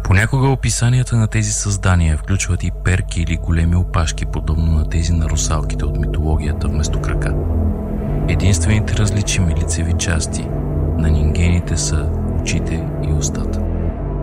Понякога описанията на тези създания включват и перки или големи опашки, подобно на тези на русалките от митологията вместо крака. Единствените различими лицеви части на нингените са очите и устата.